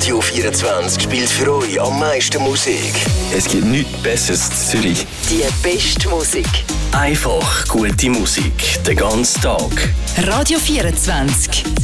Radio 24 spielt für euch am meisten Musik. Es gibt nichts Besseres in Zürich. Die beste Musik. Einfach gute Musik, den ganzen Tag. Radio 24.